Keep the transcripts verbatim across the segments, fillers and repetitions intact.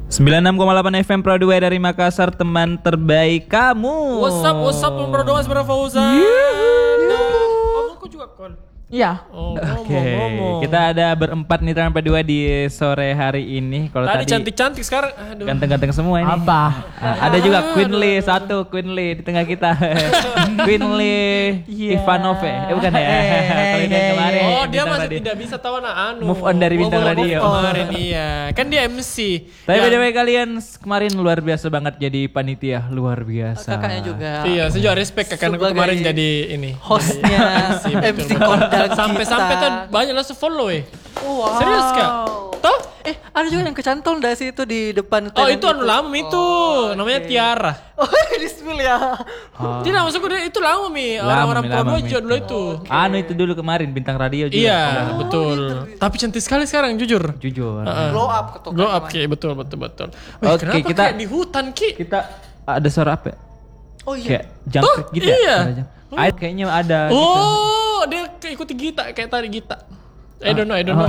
sembilan puluh enam koma delapan F M Pro dua dari Makassar, teman terbaik kamu. What's up, what's up, Pro dua Mas Fauzan. Oh, aku juga call. Iya. Oh, Oke, okay. Kita ada berempat nih teman P dua di sore hari ini. Kalau tadi, tadi cantik-cantik sekarang aduh. Ganteng-ganteng semua ini. Apa? Nah, ada juga Queen Lee satu, Queen Lee di tengah kita. Queen Lee yeah. Ivanov ya? Eh bukan ya? Kalau dia kemarin. Oh, dia masih radio. tidak bisa tahu anak anu. Move on dari bintang oh, radio. Kemarin iya. Kan dia M C. Tapi ya. by the way kalian kemarin luar biasa banget jadi panitia, luar biasa. Kakaknya juga. Iya, saya juga respect kakak aku kemarin jadi ini. Hostnya M C kondang sampai-sampai tuh banyak langsung follow eh. Oh, wow. Serius kak? Toh? Eh ada juga yang kecantol dari situ di depan. Oh itu anu lama itu, oh, namanya okay. Tiara. Oh di spill ya. Oh. Tidak maksudku dia itu lama mi, orang-orang Prabowo juga dulu itu. Okay. Anu itu dulu kemarin bintang radio juga. Iya oh, betul. Gitu. Tapi cantik sekali sekarang jujur. Jujur. Uh-uh. Glow up ketok. Glow up ki, betul betul betul. Oke okay, kita di hutan ki. Kita ada suara apa? Ya? Oh iya. Kayak jangkrik gitu iya. ya. Oh. Kayaknya ada. Oh, gitu. Dia ikuti Gita kayak tadi Gita. I don't know, I don't know.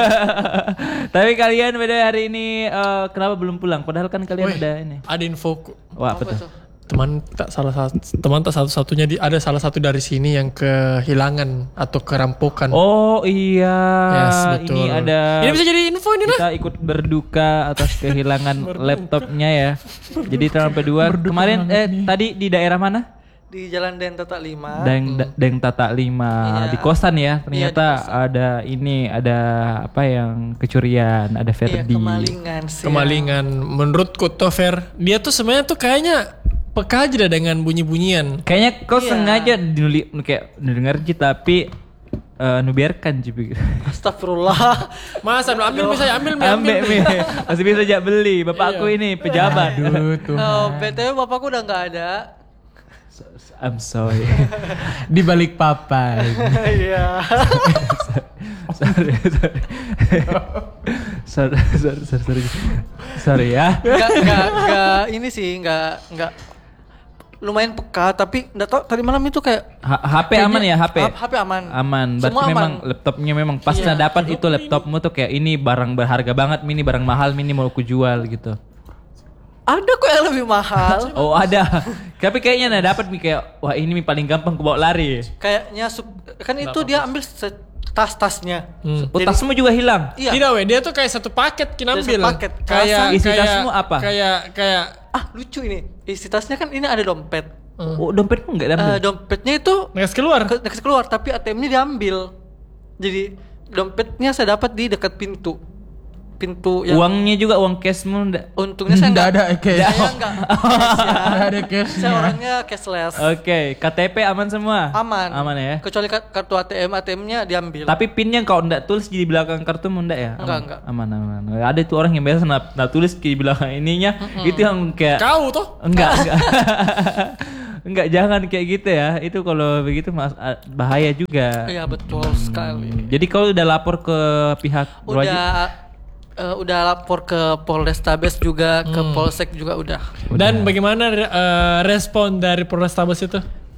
Tapi kalian beda hari ini uh, kenapa belum pulang? Padahal kan kalian Woy, ada ini. Ada infoku. Wah, apa tuh? Teman tak salah satu teman tak satu-satunya di ada salah satu dari sini yang kehilangan atau kerampokan. Oh iya. Yes, betul. Ini ada. Ini bisa jadi info ini lah. Kita ikut berduka atas kehilangan laptopnya ya. Jadi tahun P dua kemarin eh ini. Tadi di daerah mana? Di Jalan Deng Tatak lima. Deng hmm. Deng Tatak lima iya. Di kosan ya. Ternyata iya, ada ini ada apa yang kecurian, ada Ferdi. Iya, kemalingan sih. Kemalingan. Ya. Menurutku tuh Fer, dia tuh sebenarnya tuh kayaknya peka aja dengan bunyi-bunyian. Kayaknya kau iya. sengaja dulu kayak denger sih tapi uh, nubiarkan juga. Astagfirullah. Masa lu ambil bisa ambil ambil. Ambil mi. Masih bisa aja beli. Bapakku iya. ini pejabat. Aduh tuh. Oh, B T W bapakku udah enggak ada. I'm sorry. Di balik papan. Iya. sorry, sorry. sorry, sorry, sorry, sorry. Sorry ya. Enggak, enggak, enggak ini sih, enggak, enggak lumayan peka tapi enggak tahu tadi malam itu kayak H- HP aman ya, H P. H P aman. Aman. Berarti memang laptopnya memang pas yeah. dapat itu laptopmu tuh kayak ini barang berharga banget, ini barang mahal, ini mau ku jual gitu. Ada kok yang lebih mahal. Oh ada. Tapi kayaknya nah dapat nih kayak wah ini paling gampang ku bawa lari. Kayaknya kan itu Nggak dia apa. Ambil tas-tasnya. Hmm. Oh, tasmu juga hilang? Iya. Tidak weh, dia tuh kayak satu paket kita ambil. Satu paket. Kayak isi kayak, tasmu apa? Kayak kayak ah lucu ini. Isi tasnya kan ini ada dompet. Hmm. Oh dompetmu enggak diambil? Uh, dompetnya itu next keluar. Ke, next keluar tapi A T M-nya diambil. Jadi dompetnya saya dapat di dekat pintu. Pintu yang uangnya juga uang cashmu enggak? Untungnya saya enggak ada cash. Saya enggak. Enggak ada cash. Saya orangnya cashless. Oke, okay. K T P aman semua? Aman. Aman ya. Kecuali kartu A T M, A T M-nya diambil. Tapi PIN-nya kau enggak tulis di belakang kartumu enggak ya? Enggak, aman. enggak. Aman, aman. Ada itu orang yang biasa enggak, enggak tulis di belakang ininya. Mm-hmm. Itu yang kayak kau tuh? Enggak, enggak. Enggak, jangan kayak gitu ya. Itu kalau begitu mas bahaya juga. Iya, betul hmm. sekali. Jadi kau udah lapor ke pihak udah wajib? Uh, udah lapor ke Polrestabes juga, hmm. ke Polsek juga udah. Dan bagaimana uh, respon dari Polrestabes itu?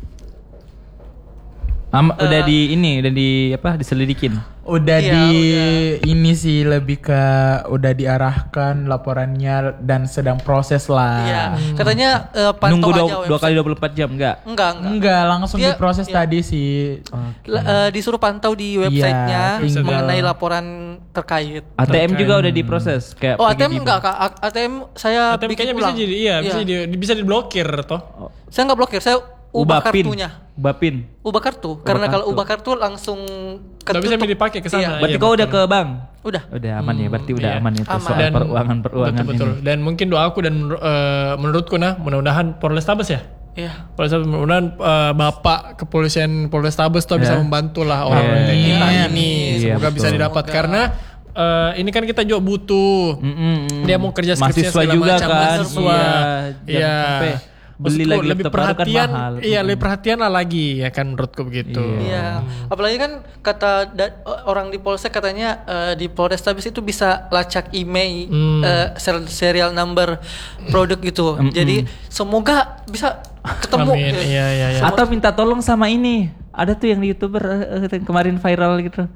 Am, uh, udah di ini, udah di apa? Diselidikin. Udah iya, di udah. Ini sih lebih ke udah diarahkan laporannya dan sedang proses lah. Iya. Hmm. Katanya uh, pantau nunggu aja dua, dua kali dua puluh empat jam enggak? Enggak, enggak. Enggak, langsung Dia, diproses iya. tadi sih. Okay. L- uh, disuruh pantau di websitenya iya, mengenai laporan terkait. A T M terkait. Juga udah diproses kayak oh, A T M enggak Kak. A T M saya A T M bikin kayaknya ulang. bisa jadi iya, iya. bisa di, bisa diblokir toh. Oh. Saya enggak blokir, saya ubah, ubah kartunya. Ubah PIN. Ubah kartu. Ubah karena kartu. Kalau ubah kartu langsung ketutup. Gak bisa dipakai ke sana. Iya. Berarti iya, kau betul. udah ke bank? Udah. Udah aman hmm, ya, berarti udah iya. aman itu aman. soal Dan, peruangan-peruangan betul, betul. ini. Dan mungkin doaku dan uh, menurutku nah, mudah-mudahan Polrestabes ya. Iya. Polrestabes mudah-mudahan uh, Bapak kepolisian Polrestabes tuh yeah. bisa membantu lah orang yeah. kita yeah. ini. Yeah, Semoga betul. bisa didapat Semoga. karena uh, ini kan kita juga butuh. Mm-mm. Dia mau kerja skripsi mahasiswa juga macam, kan. mahasiswa. Iya. Sampai beli lagi lebih laptop baru kan perhatian, mahal. iya lebih perhatian lah lagi ya kan menurutku begitu. Iya, hmm. apalagi kan kata da- orang di Polsek katanya uh, di Polrestabes itu bisa lacak email, hmm. uh, serial number produk gitu. Mm-mm. Jadi semoga bisa ketemu. Amin. Ya. Iya, iya, iya. Atau minta tolong sama ini. Ada tuh yang di YouTuber uh, yang kemarin viral gitu.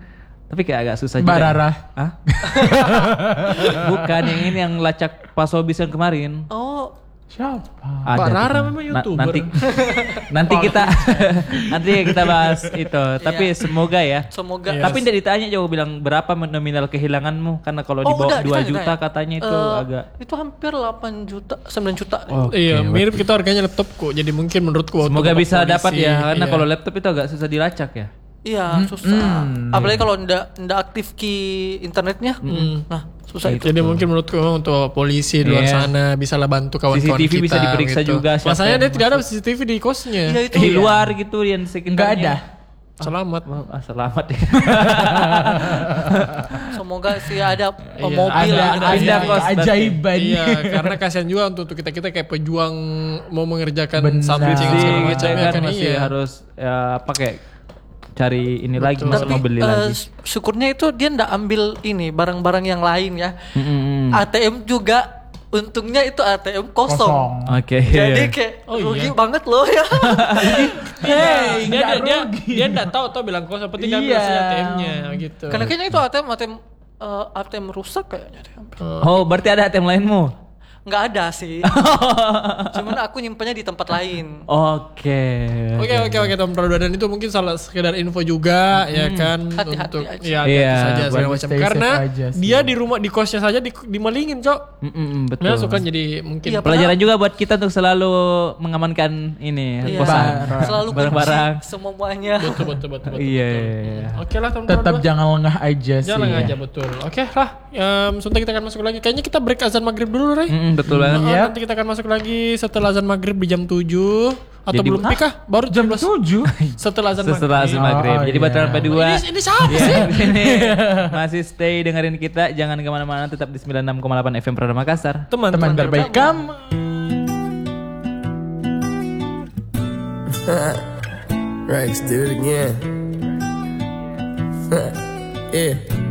Tapi kayak agak susah juga. Barara. Hah? Bukan yang ini yang lacak Pasobis yang kemarin. Oh, Siapa? Ada Barara di- memang na- YouTuber. nanti nanti kita nanti kita bahas itu. Tapi semoga ya. semoga. Iya. Tapi tidak ditanya jauh bilang berapa nominal kehilanganmu karena kalau di bawah udah, dua ditanya, juta ditanya. katanya itu Eh, agak Itu hampir delapan juta, sembilan juta. Oh, Iya, oke, mirip kita harganya laptop kok. Jadi mungkin menurutku waktu semoga bapak bisa polisi, dapat ya karena iya. kalau laptop itu agak susah dilacak ya. Iya, susah. Apalagi kalau ndak ndak aktif key internetnya. Nah, susah itu. Jadi mungkin menurutku memang untuk polisi di luar Iya. sana bisa lah bantu kawan-kawan C C T V kita. bisa diperiksa gitu. juga siapa Masalahnya yang dia tidak ada C C T V di kosnya. Iya itu. Di luar gitu yang sekitarnya. Enggak ada. Selamat. Oh, ah, selamat ya. Semoga sih ada uh, Iya. mobil Ada gitu. Pindah ada kos berarti. ajaiban. Iya, karena kasihan juga untuk kita kita kayak pejuang mau mengerjakan Benar. something Skripsi segala gitu macam ya kan kan masih iya. harus ya apa kayak cari ini lagi masa Tapi mau beli eh, lagi. syukurnya itu dia ndak ambil ini barang-barang yang lain ya. Mm-mm. A T M juga untungnya itu A T M kosong. Kosong. Oke. Jadi kayak Oh, rugi iya. banget loh ya. Hey, dia nggak dia dia, rugi. dia enggak tahu tuh bilang kos seperti dia Iya. ambil A T M-nya gitu. Karena kayaknya itu A T M A T M eh, A T M rusak kayaknya deh. Oh, berarti ada A T M lainmu? Nggak ada sih. Cuman aku nyimpannya di tempat lain. Oke. Oke oke oke Tom Pradoa, dan itu mungkin salah sekedar info juga ya kan Hati-hati untuk aja. ya hati-hati Iya, saja segala buat macam stay safe karena aja sih. dia di rumah di kosnya saja di, dimalingin cok. Mm-mm, betul. Masuk kan jadi mungkin Iya, Pelajaran juga buat kita untuk selalu mengamankan ini Iya. kosan. Selalu Barang-barang. kunci semuanya. betul betul betul betul. Iya. betul. iya, iya. Oke lah Tom Tetap Pradoa. jangan lengah aja sih. Jangan ya. aja betul. Oke lah, um, sebentar kita akan masuk lagi. Kayaknya kita break azan maghrib dulu, Ray. Mm-mm, betul banget. Oh, Yap. Nanti kita akan masuk lagi setelah azan maghrib di jam tujuh atau Jadi- belum Hah? pik kah? Baru jam Jam belas tujuh. setelah azan Setelah azan maghrib. maghrib. Oh, Jadi iya. buat kalian berdua. Ini ini siapa Iya, sih? di sini masih stay dengerin kita. Jangan kemana-mana, tetap di sembilan puluh enam koma delapan F M Prada Makassar. Teman-teman Teman terbaik kamu. Rex, do it again. Yeah.